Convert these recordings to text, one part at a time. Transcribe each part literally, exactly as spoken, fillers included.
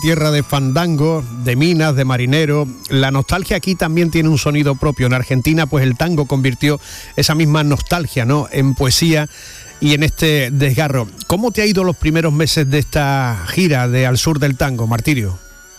Tierra de fandango, de minas, de marinero. La nostalgia aquí también tiene un sonido propio. En Argentina, pues el tango convirtió esa misma nostalgia, ¿no?, en poesía y en este desgarro. ¿Cómo te ha ido los primeros meses de esta gira de Al Sur del Tango, Martirio?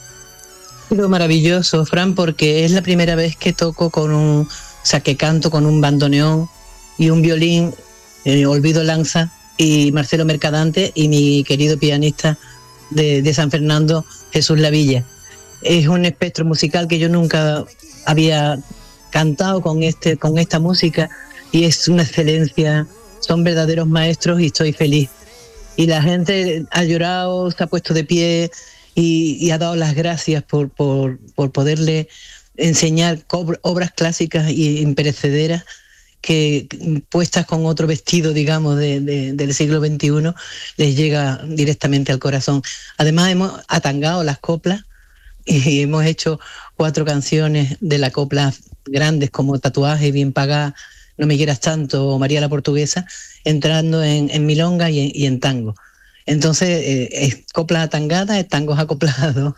Ha sido maravilloso, Fran, porque es la primera vez que toco con un, o sea, que canto con un bandoneón y un violín, eh, Olvido Lanza y Marcelo Mercadante y mi querido pianista de, de San Fernando, Jesús Lavilla. Es un espectro musical que yo nunca había cantado con este, con esta música, y es una excelencia. Son verdaderos maestros y estoy feliz. Y la gente ha llorado, se ha puesto de pie y, y ha dado las gracias por, por, por poderle enseñar obras clásicas y imperecederas que, puestas con otro vestido, digamos, de, de, del siglo veintiuno, les llega directamente al corazón. Además, hemos atangado las coplas y hemos hecho cuatro canciones de la copla grandes como Tatuaje, Bien Pagá, No me quieras tanto o María la Portuguesa, entrando en, en milonga y en, y en tango. Entonces, eh, es copla atangada, es tangos acoplados.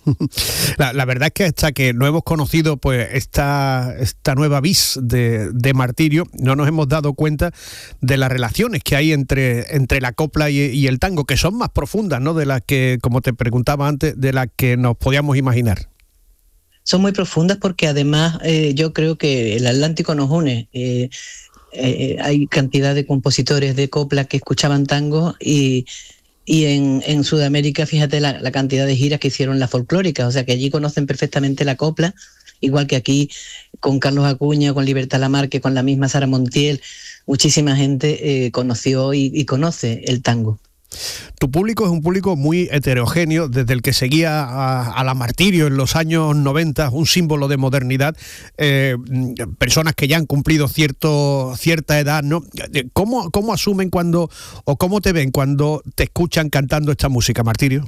La, la verdad es que hasta que no hemos conocido pues esta, esta nueva vis de, de Martirio, no nos hemos dado cuenta de las relaciones que hay entre, entre la copla y, y el tango, que son más profundas, ¿no?, de las que, como te preguntaba antes, de las que nos podíamos imaginar. Son muy profundas porque además eh, yo creo que el Atlántico nos une. Eh, eh, hay cantidad de compositores de copla que escuchaban tango y... Y en, en Sudamérica, fíjate la, la cantidad de giras que hicieron las folclóricas, o sea que allí conocen perfectamente la copla, igual que aquí con Carlos Acuña, con Libertad Lamarque, con la misma Sara Montiel, muchísima gente eh, conoció y, y conoce el tango. Tu público es un público muy heterogéneo, desde el que seguía a, a la Martirio en los años noventa, un símbolo de modernidad, eh, personas que ya han cumplido cierto, cierta edad, ¿no? ¿Cómo, cómo asumen cuando, o cómo te ven cuando te escuchan cantando esta música, Martirio?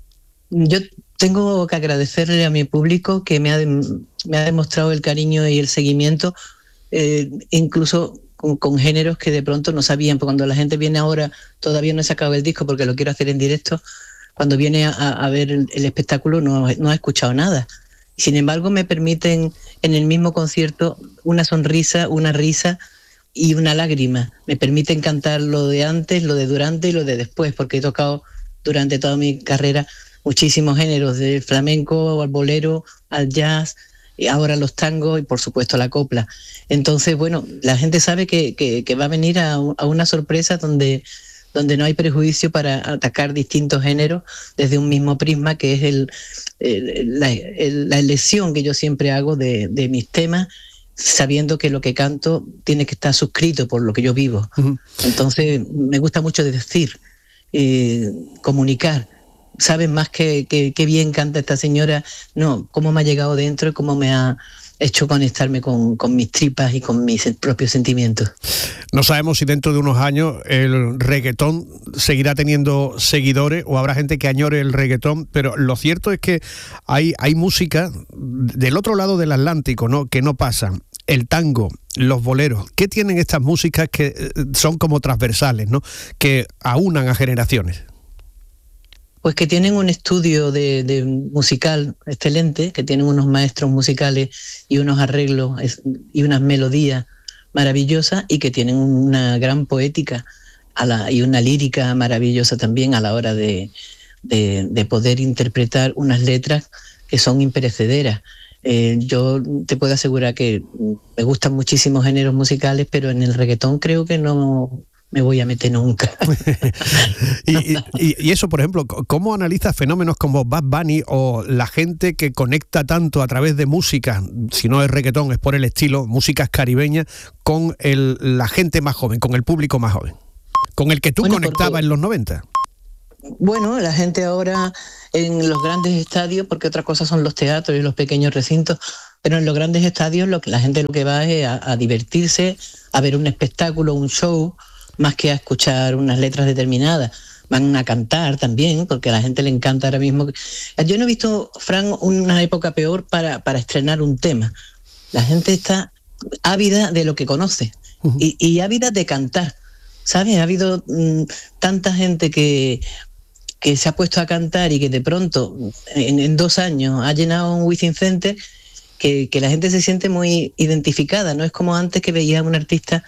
Yo tengo que agradecerle a mi público que me ha, me ha demostrado el cariño y el seguimiento, eh, incluso Con, con géneros que de pronto no sabían, porque cuando la gente viene ahora, todavía no he sacado el disco porque lo quiero hacer en directo, cuando viene a, a ver el, el espectáculo no, no ha escuchado nada. Sin embargo, me permiten en el mismo concierto una sonrisa, una risa y una lágrima. Me permiten cantar lo de antes, lo de durante y lo de después, porque he tocado durante toda mi carrera muchísimos géneros, del flamenco al bolero, al jazz, y ahora los tangos y por supuesto la copla. Entonces, bueno, la gente sabe que, que, que va a venir a, a una sorpresa donde, donde no hay prejuicio para atacar distintos géneros desde un mismo prisma, que es el, el, la, el, la elección que yo siempre hago de, de mis temas, sabiendo que lo que canto tiene que estar suscrito por lo que yo vivo. Uh-huh. Entonces, me gusta mucho decir, eh, comunicar. Sabes más que, que, que bien canta esta señora, no, cómo me ha llegado dentro y cómo me ha hecho conectarme con, con mis tripas y con mis propios sentimientos. No sabemos si dentro de unos años el reggaetón seguirá teniendo seguidores o habrá gente que añore el reggaetón, pero lo cierto es que hay, hay música del otro lado del Atlántico, ¿no?, que no pasan. El tango, los boleros, ¿qué tienen estas músicas que son como transversales, ¿no?, que aunan a generaciones? Pues que tienen un estudio de, de musical excelente, que tienen unos maestros musicales y unos arreglos y unas melodías maravillosas, y que tienen una gran poética a la, y una lírica maravillosa también a la hora de, de, de poder interpretar unas letras que son imperecederas. Eh, yo te puedo asegurar que me gustan muchísimos géneros musicales, pero en el reggaetón creo que no me voy a meter nunca. y, y, y eso, por ejemplo, ¿cómo analizas fenómenos como Bad Bunny o la gente que conecta tanto a través de música, si no es reggaetón, es por el estilo, músicas caribeñas, con el, la gente más joven, con el público más joven, con el que tú bueno, conectabas porque, en los noventa? Bueno, la gente ahora en los grandes estadios, porque otra cosa son los teatros y los pequeños recintos, pero en los grandes estadios lo que la gente lo que va es a, a divertirse, a ver un espectáculo, un show, más que a escuchar unas letras determinadas. Van a cantar también, porque a la gente le encanta ahora mismo. Yo no he visto, Fran, una época peor para, para estrenar un tema. La gente está ávida de lo que conoce uh-huh. y, y ávida de cantar. ¿Sabes? Ha habido mmm, tanta gente que que se ha puesto a cantar y que de pronto en, en dos años ha llenado un Within Center, que, que la gente se siente muy identificada, no es como antes que veía a un artista,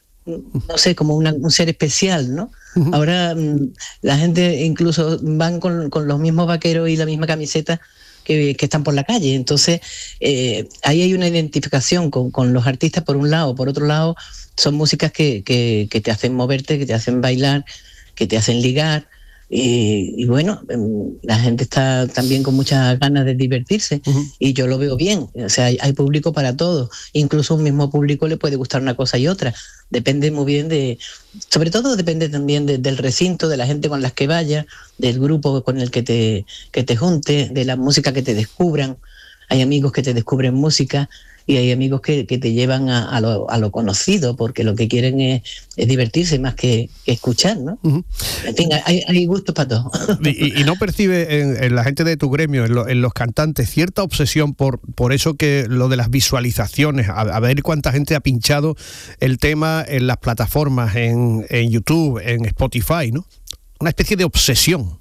no sé, como una, un ser especial, ¿no? Uh-huh. Ahora la gente incluso van con, con los mismos vaqueros y la misma camiseta que, que están por la calle, entonces eh, ahí hay una identificación con, con los artistas por un lado, por otro lado son músicas que, que, que te hacen moverte, que te hacen bailar, que te hacen ligar. Y, y bueno, la gente está también con muchas ganas de divertirse, uh-huh. y yo lo veo bien, o sea, hay, hay público para todo, incluso un mismo público le puede gustar una cosa y otra, depende muy bien de, sobre todo depende también de, del recinto, de la gente con las que vaya, del grupo con el que te, que te junte, de la música que te descubran. Hay amigos que te descubren música y hay amigos que, que te llevan a, a, lo, a lo conocido, porque lo que quieren es, es divertirse más que, que escuchar, ¿no? Uh-huh. En fin, hay, hay gustos para todo. ¿Y, y no percibe en, en la gente de tu gremio, en, lo, en los cantantes, cierta obsesión por, por eso que lo de las visualizaciones, a, a ver cuánta gente ha pinchado el tema en las plataformas, en, en YouTube, en Spotify, ¿no? Una especie de obsesión.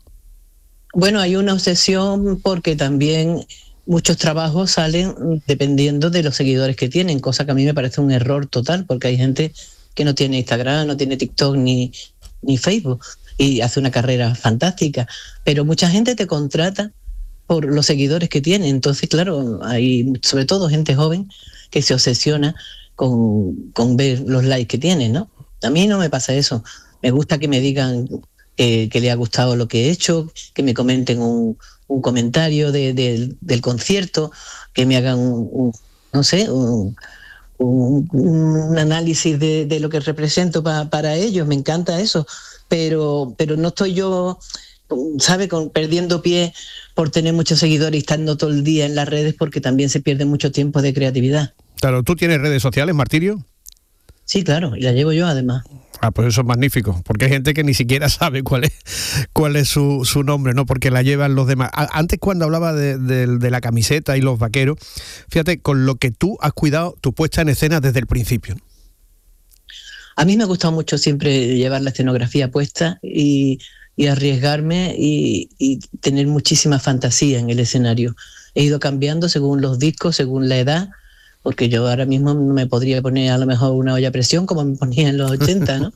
Bueno, hay una obsesión porque también muchos trabajos salen dependiendo de los seguidores que tienen, cosa que a mí me parece un error total, porque hay gente que no tiene Instagram, no tiene TikTok ni, ni Facebook y hace una carrera fantástica, pero mucha gente te contrata por los seguidores que tiene. Entonces, claro, hay sobre todo gente joven que se obsesiona con, con ver los likes que tiene, ¿no? A mí no me pasa eso. Me gusta que me digan que, que le ha gustado lo que he hecho, que me comenten un un comentario de, de, del concierto, que me hagan un, un no sé, un, un, un análisis de, de lo que represento pa, para ellos. Me encanta eso, pero, pero no estoy yo, ¿sabe?, con, perdiendo pie por tener muchos seguidores y estando todo el día en las redes, porque también se pierde mucho tiempo de creatividad. Claro, ¿tú tienes redes sociales, Martirio? Sí, claro, y la llevo yo además. Ah, pues eso es magnífico, porque hay gente que ni siquiera sabe cuál es cuál es su, su nombre, ¿no? Porque la llevan los demás. Antes, cuando hablaba de, de, de la camiseta y los vaqueros, fíjate, con lo que tú has cuidado tu puesta en escena desde el principio. A mí me ha gustado mucho siempre llevar la escenografía puesta y, y arriesgarme y, y tener muchísima fantasía en el escenario. He ido cambiando según los discos, según la edad, porque yo ahora mismo no me podría poner a lo mejor una olla a presión como me ponía en los ochenta, ¿no?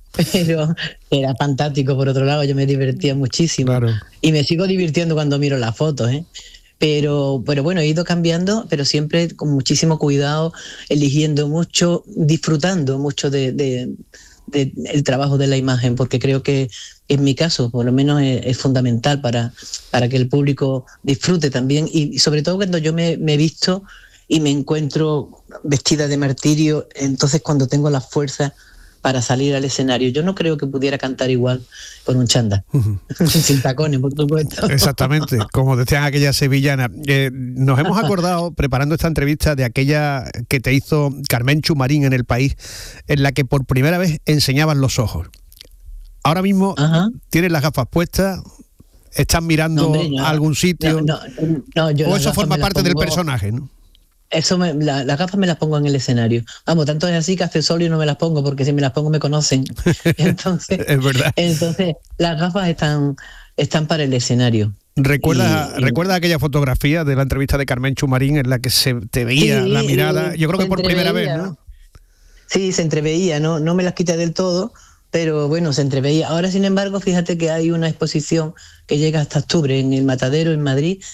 Pero era fantástico, por otro lado, yo me divertía muchísimo. Claro. Y me sigo divirtiendo cuando miro las fotos, ¿eh? Pero, pero bueno, he ido cambiando, pero siempre con muchísimo cuidado, eligiendo mucho, disfrutando mucho de, de, de el trabajo de la imagen, porque creo que en mi caso, por lo menos, es, es fundamental para, para que el público disfrute también. Y, y sobre todo cuando yo me, me he visto y me encuentro vestida de martirio, entonces cuando tengo la fuerza para salir al escenario. Yo no creo que pudiera cantar igual con un chándal, uh-huh. sin tacones, por supuesto. Exactamente, como decían aquellas sevillanas. Eh, nos hemos acordado, preparando esta entrevista, de aquella que te hizo Carmenchu Marín en El País, en la que por primera vez enseñaban los ojos. Ahora mismo uh-huh. tienes las gafas puestas, estás mirando no, hombre, no, a algún sitio, no, no, no, yo o eso forma parte del personaje, ¿no? Eso me, la, las gafas me las pongo en el escenario. Vamos, tanto es así que hace sol y no me las pongo, porque si me las pongo me conocen. Entonces, es verdad. Entonces las gafas están, están para el escenario. ¿Recuerdas y, ¿recuerda aquella fotografía de la entrevista de Carmenchu Marín en la que se te veía sí, la mirada? Yo creo que por primera vez, ¿no? Sí, se entreveía, no, no me las quité del todo, pero bueno, se entreveía. Ahora, sin embargo, fíjate que hay una exposición que llega hasta octubre en el Matadero, en Madrid,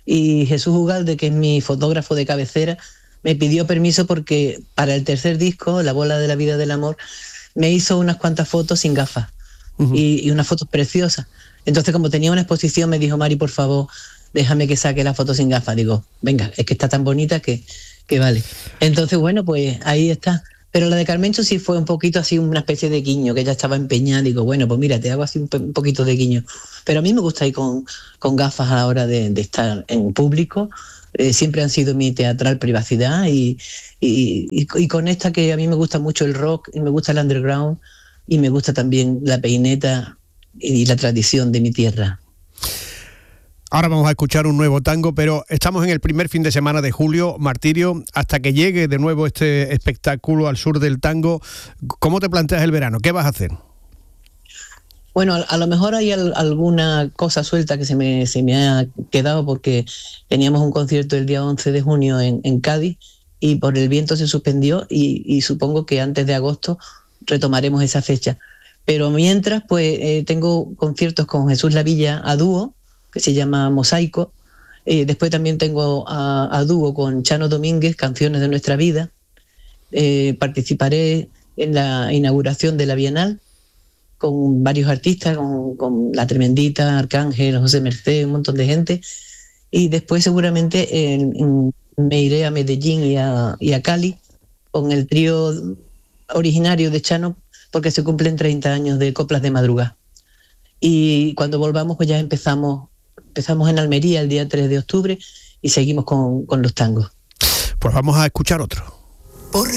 y Jesús Ugalde, que es mi fotógrafo de cabecera, me pidió permiso porque para el tercer disco, La bola de la vida del amor, me hizo unas cuantas fotos sin gafas uh-huh. y, y unas fotos preciosas. Entonces, como tenía una exposición, me dijo: Mari, por favor, déjame que saque la foto sin gafas. Digo, venga, es que está tan bonita que, que vale. Entonces, bueno, pues ahí está. Pero la de Carmenchu sí fue un poquito así, una especie de guiño, que ella estaba empeñada. Digo, bueno, pues mira, te hago así un, un poquito de guiño. Pero a mí me gusta ir con, con gafas a la hora de, de estar en público. Eh, siempre han sido mi teatral privacidad y, y, y, y con esta, que a mí me gusta mucho el rock y me gusta el underground y me gusta también la peineta y la tradición de mi tierra. Ahora vamos a escuchar un nuevo tango, pero estamos en el primer fin de semana de julio. Martirio, hasta que llegue de nuevo este espectáculo al sur del tango, ¿cómo te planteas el verano? ¿Qué vas a hacer? Bueno, a, a lo mejor hay al, alguna cosa suelta que se me, se me ha quedado porque teníamos un concierto el día once de junio en, en Cádiz y por el viento se suspendió y, y supongo que antes de agosto retomaremos esa fecha. Pero mientras, pues eh, tengo conciertos con Jesús Lavilla a dúo, que se llama Mosaico. Eh, después también tengo a, a dúo con Chano Domínguez, Canciones de Nuestra Vida. Eh, participaré en la inauguración de la Bienal con varios artistas, con, con La Tremendita, Arcángel, José Merced, un montón de gente. Y después seguramente en, en, me iré a Medellín y a, y a Cali con el trío originario de Chano, porque se cumplen treinta años de Coplas de Madrugada. Y cuando volvamos, pues ya empezamos, empezamos en Almería el día tres de octubre y seguimos con, con los tangos. Pues vamos a escuchar otro.